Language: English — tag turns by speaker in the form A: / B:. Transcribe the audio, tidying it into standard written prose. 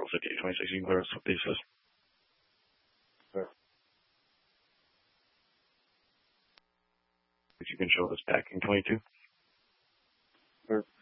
A: 5826. You can clear us with these, sis.
B: Sure.
A: If you can show this packing 22.
B: Sure.